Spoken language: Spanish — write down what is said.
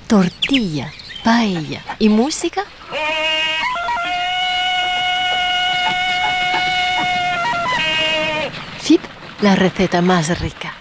tortilla, paella y música. FIP, la receta más rica.